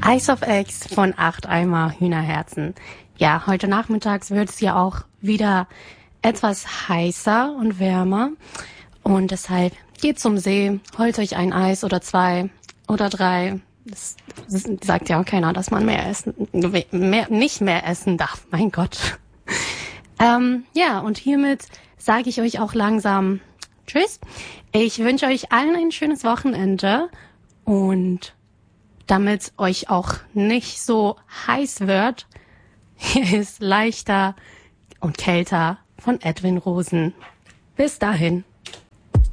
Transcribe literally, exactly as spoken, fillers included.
Ice of Eggs von acht Eimer Hühnerherzen. Ja, heute nachmittags wird es ja auch wieder etwas heißer und wärmer. Und deshalb geht zum See, holt euch ein Eis oder zwei oder drei. Das, das sagt ja auch keiner, dass man mehr essen, mehr, nicht mehr essen darf. Mein Gott. Ähm, ja, und hiermit sage ich euch auch langsam Tschüss. Ich wünsche euch allen ein schönes Wochenende und damit euch auch nicht so heiß wird, hier ist Leichter und Kälter von Edwin Rosen. Bis dahin.